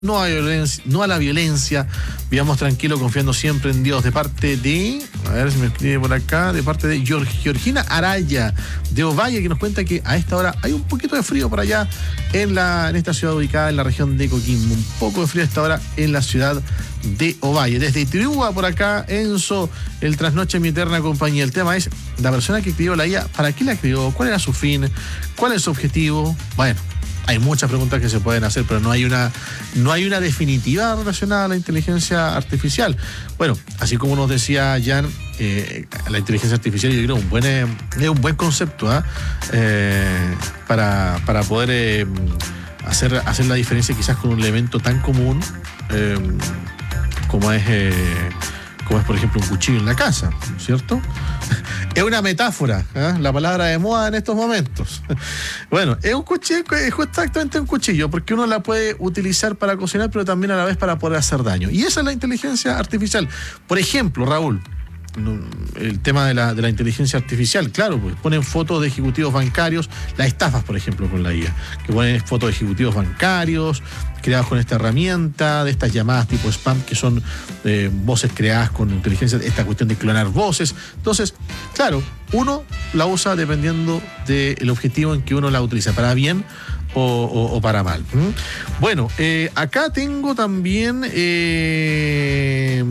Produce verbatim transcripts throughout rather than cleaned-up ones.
No a, violencia, no a la violencia, vivamos tranquilo confiando siempre en Dios, de parte de, a ver si me escribe por acá, de parte de Georgina Araya de Ovalle, que nos cuenta que a esta hora hay un poquito de frío por allá en, la, en esta ciudad ubicada en la región de Coquimbo, un poco de frío a esta hora en la ciudad de Ovalle. Desde Itirúa por acá, Enzo, el trasnoche mi eterna compañía. El tema es, la persona que escribió la I A, ¿para qué la escribió? ¿Cuál era su fin? ¿Cuál es su objetivo? Bueno, hay muchas preguntas que se pueden hacer, pero no hay una, no hay una definitiva relacionada a la inteligencia artificial. Bueno, así como nos decía Jan, eh, la inteligencia artificial yo creo un buen, eh, es un buen concepto ¿eh? Eh, para, para poder eh, hacer, hacer la diferencia quizás con un elemento tan común eh, como es... Eh, como es por ejemplo un cuchillo en la casa, ¿cierto? Es una metáfora, ¿eh? La palabra de moda en estos momentos. Bueno, es un cuchillo, es exactamente un cuchillo, porque uno la puede utilizar para cocinar, pero también a la vez para poder hacer daño. Y esa es la inteligencia artificial. Por ejemplo, Raúl, el tema de la, de la inteligencia artificial, claro, pues ponen fotos de ejecutivos bancarios, las estafas, por ejemplo, con la I A, que ponen fotos de ejecutivos bancarios creados con esta herramienta, de estas llamadas tipo spam, que son eh, voces creadas con inteligencia, esta cuestión de clonar voces. Entonces, claro, uno la usa dependiendo del objetivo en que uno la utiliza, para bien o, o, o para mal. ¿Mm? Bueno, eh, acá tengo también eh,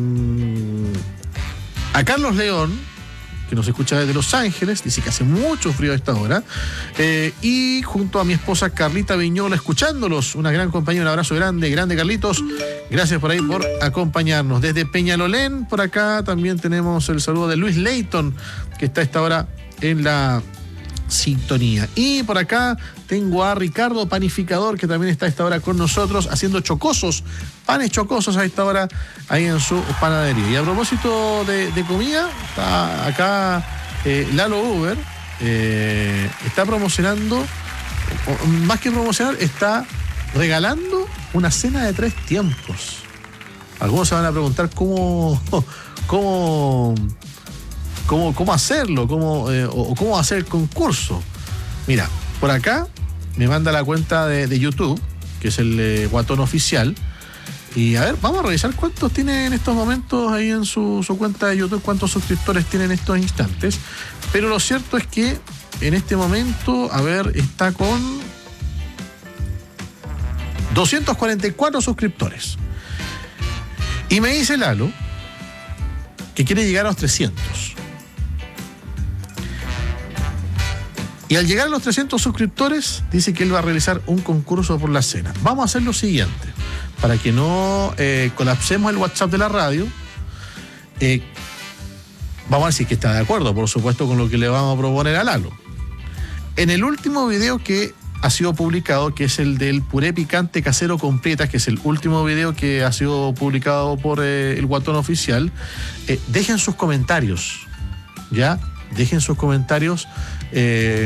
a Carlos León, que nos escucha desde Los Ángeles, dice que hace mucho frío a esta hora, eh, y junto a mi esposa Carlita Viñola, escuchándolos, una gran compañía, un abrazo grande, grande Carlitos, gracias por ahí por acompañarnos. Desde Peñalolén, por acá también tenemos el saludo de Luis Leighton, que está a esta hora en la sintonía. Y por acá tengo a Ricardo Panificador, que también está a esta hora con nosotros, haciendo chocosos, panes chocosos a esta hora, ahí en su panadería. Y a propósito de, de comida, está acá eh, Lalo Uber, eh, está promocionando, o, más que promocionar, está regalando una cena de tres tiempos. Algunos se van a preguntar cómo, cómo, cómo, cómo hacerlo, cómo, eh, o cómo hacer el concurso. Mira, por acá me manda la cuenta de, de YouTube, que es el eh, Guatón Oficial. Y a ver, vamos a revisar cuántos tiene en estos momentos ahí en su, su cuenta de YouTube, cuántos suscriptores tiene en estos instantes. Pero lo cierto es que en este momento, a ver, está con doscientos cuarenta y cuatro suscriptores. Y me dice Lalo que quiere llegar a los trescientos. Y al llegar a los trescientos suscriptores, dice que él va a realizar un concurso por la cena. Vamos a hacer lo siguiente, para que no eh, colapsemos el WhatsApp de la radio. Eh, vamos a decir que está de acuerdo, por supuesto, con lo que le vamos a proponer a Lalo. En el último video que ha sido publicado, que es el del puré picante casero con prietas, que es el último video que ha sido publicado por eh, el Guatón Oficial, eh, dejen sus comentarios, ¿ya? Dejen sus comentarios eh,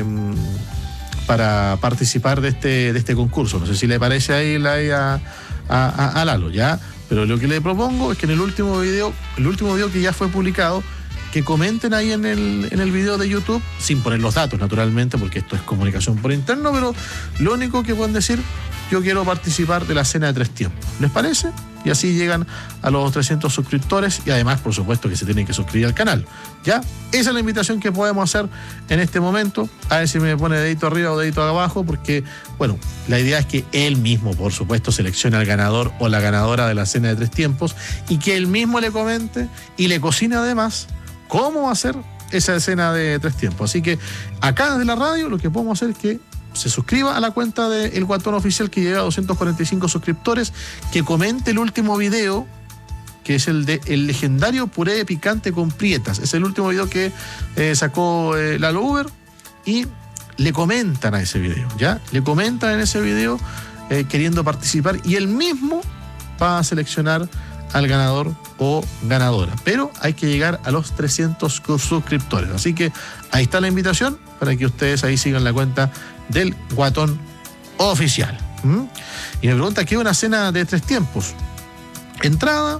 para participar de este, de este concurso. No sé si le parece ahí la, a, a, a Lalo, ¿ya? Pero lo que le propongo es que en el último video, el último video que ya fue publicado, que comenten ahí en el, en el video de YouTube, sin poner los datos, naturalmente, porque esto es comunicación por interno, pero lo único que pueden decir, yo quiero participar de la cena de tres tiempos. ¿Les parece? Y así llegan a los trescientos suscriptores y además, por supuesto, que se tienen que suscribir al canal. ¿Ya? Esa es la invitación que podemos hacer en este momento. A ver si me pone dedito arriba o dedito abajo, porque, bueno, la idea es que él mismo, por supuesto, seleccione al ganador o la ganadora de la cena de tres tiempos y que él mismo le comente y le cocine además cómo hacer esa escena de tres tiempos. Así que acá desde la radio lo que podemos hacer es que se suscriba a la cuenta del Guatón Oficial, que llega a doscientos cuarenta y cinco suscriptores, que comente el último video, que es el de el legendario puré de picante con prietas. Es el último video que eh, sacó eh, Lalo Uber, y le comentan a ese video, ¿ya? Le comentan en ese video eh, queriendo participar, y él mismo va a seleccionar al ganador o ganadora. Pero hay que llegar a los trescientos suscriptores. Así que ahí está la invitación para que ustedes ahí sigan la cuenta del Guatón Oficial. ¿Mm? Y me pregunta, ¿qué es una cena de tres tiempos? Entrada,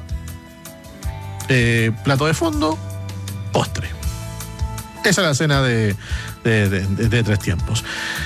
eh, plato de fondo, postre. Esa es la cena de, de, de, de, de tres tiempos.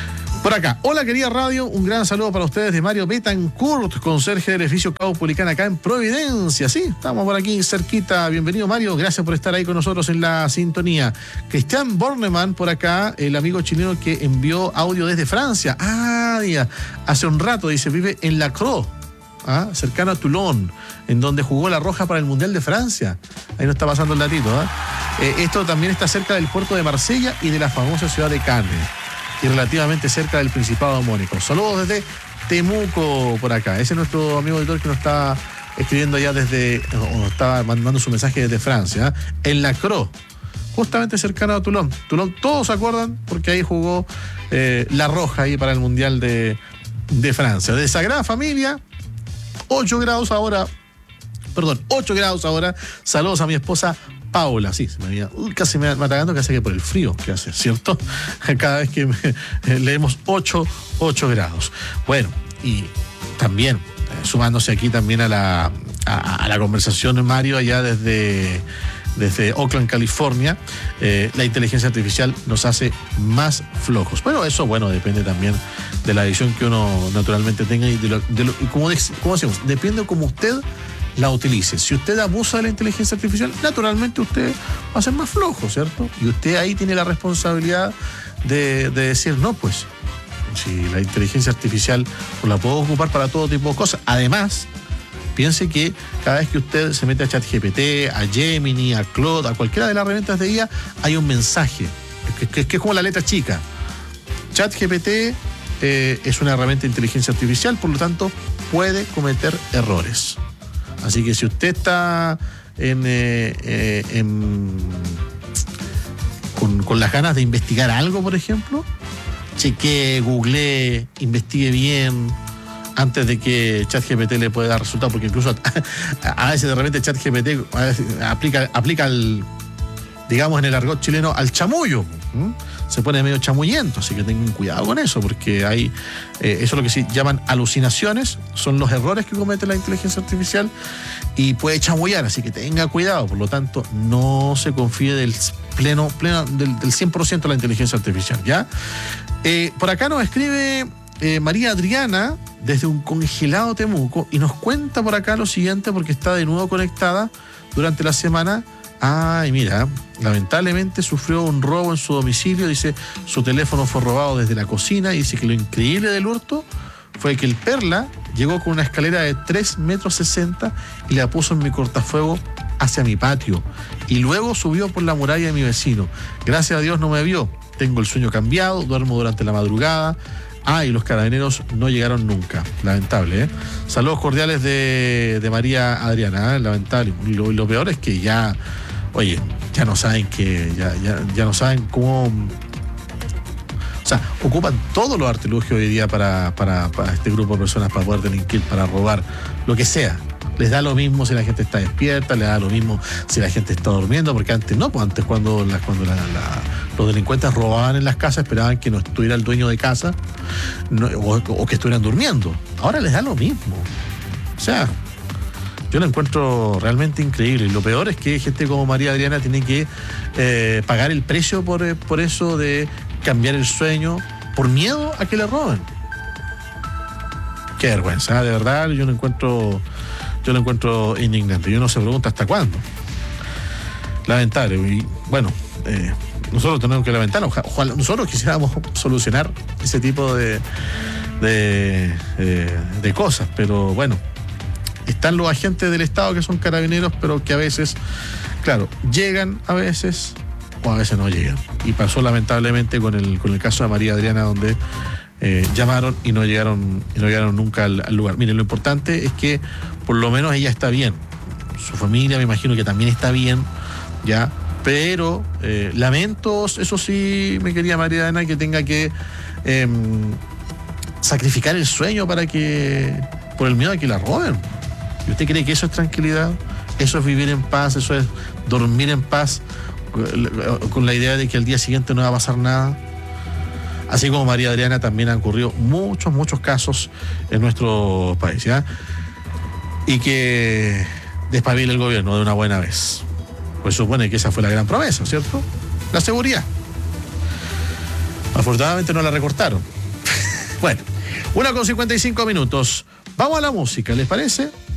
Por acá, hola querida radio, un gran saludo para ustedes de Mario Betancourt, conserje del edificio Caupolicán acá en Providencia. Sí, estamos por aquí cerquita. Bienvenido Mario, gracias por estar ahí con nosotros en la sintonía. Cristian Bornemann por acá, el amigo chileno que envió audio desde Francia. Ah, ya, hace un rato, dice, vive en La Crau, ¿ah? cercano a Toulon, en donde jugó la Roja para el Mundial de Francia. Ahí nos está pasando el datito. ¿eh? Eh, esto también está cerca del puerto de Marsella y de la famosa ciudad de Cannes, y relativamente cerca del Principado de Mónaco. Saludos desde Temuco por acá. Ese es nuestro amigo editor que nos está escribiendo ya desde, o nos estaba mandando su mensaje desde Francia, ¿eh? en La Crau, justamente cercano a Toulon. Toulon, todos se acuerdan, porque ahí jugó eh, la Roja ahí para el Mundial de, de Francia. De Sagrada Familia, ocho grados ahora, perdón, ocho grados ahora. Saludos a mi esposa Paula. Sí, se me había, uh, casi me va atacando, casi que por el frío que hace, ¿cierto? Cada vez que me, eh, leemos ocho grados. Bueno, y también, eh, sumándose aquí también a la, a, a la conversación, Mario, allá desde, desde Oakland, California, eh, la inteligencia artificial nos hace más flojos. Bueno, eso, bueno, depende también de la visión que uno naturalmente tenga y de lo, de lo y como, de, como decimos, depende como usted la utilice. Si usted abusa de la inteligencia artificial, naturalmente usted va a ser más flojo, ¿cierto? Y usted ahí tiene la responsabilidad de, de decir, no, pues, si la inteligencia artificial pues, la puedo ocupar para todo tipo de cosas. Además, piense que cada vez que usted se mete a ChatGPT, a Gemini, a Claude, a cualquiera de las herramientas de I A, hay un mensaje, que, que, que es como la letra chica. ChatGPT eh, es una herramienta de inteligencia artificial, por lo tanto, puede cometer errores. Así que si usted está en, eh, eh, en, con, con las ganas de investigar algo, por ejemplo, chequee, googlee, investigue bien antes de que ChatGPT le pueda dar resultados, porque incluso a, a veces de repente ChatGPT aplica, aplica el, digamos en el argot chileno, al chamullo. ¿Mm? Se pone medio chamullento, así que tengan cuidado con eso, porque hay, eh, eso es lo que se llaman alucinaciones, son los errores que comete la inteligencia artificial y puede chamullar, así que tenga cuidado. Por lo tanto, no se confíe del pleno, pleno, del, del cien por ciento de la inteligencia artificial, ¿ya? Eh, por acá nos escribe eh, María Adriana desde un congelado Temuco y nos cuenta por acá lo siguiente, porque está de nuevo conectada durante la semana. Ay, mira, lamentablemente sufrió un robo en su domicilio. Dice, su teléfono fue robado desde la cocina y dice que lo increíble del hurto fue que el Perla llegó con una escalera de tres metros sesenta y la puso en mi cortafuego hacia mi patio y luego subió por la muralla de mi vecino. Gracias a Dios no me vio. Tengo el sueño cambiado, duermo durante la madrugada. Ah, y los carabineros no llegaron nunca. Lamentable, ¿eh? Saludos cordiales de, de María Adriana, ¿eh? Lamentable. Y lo, y lo peor es que ya, oye, ya no saben que, ya, ya, ya no saben cómo. O sea, ocupan todos los artilugios hoy día para, para, para este grupo de personas, para poder delinquir, para robar, lo que sea. Les da lo mismo si la gente está despierta, les da lo mismo si la gente está durmiendo, porque antes no, pues antes cuando, la, cuando la, la, los delincuentes robaban en las casas, esperaban que no estuviera el dueño de casa no, o, o que estuvieran durmiendo. Ahora les da lo mismo. O sea, yo lo encuentro realmente increíble. Y lo peor es que gente como María Adriana tiene que eh, pagar el precio por, por eso de cambiar el sueño, por miedo a que le roben. Qué vergüenza, de verdad, yo lo encuentro... Yo lo encuentro indignante. Y uno se pregunta hasta cuándo. Lamentable. Y bueno, eh, nosotros tenemos que lamentar. Ojalá nosotros quisiéramos solucionar ese tipo de, de, de, de cosas. Pero bueno, están los agentes del Estado que son carabineros, pero que a veces, claro, llegan a veces o a veces no llegan. Y pasó lamentablemente con el, con el caso de María Adriana, donde Eh, llamaron y no llegaron y no llegaron nunca al, al lugar. Miren, lo importante es que por lo menos ella está bien, su familia me imagino que también está bien, ya, pero eh, lamento, eso sí, mi querida María Ana, que tenga que eh, sacrificar el sueño para que, por el miedo a que la roben. ¿Y usted cree que eso es tranquilidad? ¿Eso es vivir en paz? ¿Eso es dormir en paz con la idea de que al día siguiente no va a pasar nada? Así como María Adriana, también han ocurrido muchos, muchos casos en nuestro país, ¿ya? Y que despabile el gobierno de una buena vez. Pues supone que esa fue la gran promesa, ¿cierto? La seguridad. Afortunadamente no la recortaron. Bueno, una con cincuenta y cinco minutos. Vamos a la música, ¿les parece?